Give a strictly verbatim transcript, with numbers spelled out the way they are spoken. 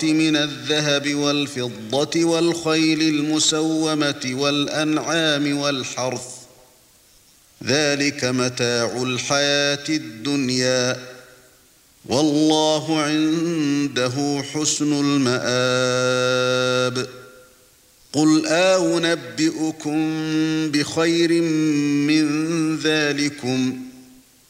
من الذهب والفضة والخيل المسومة والأنعام والحرث ذلك متاع الحياة الدنيا والله عنده حسن المآب قل أنبئكم بخير من ذلكم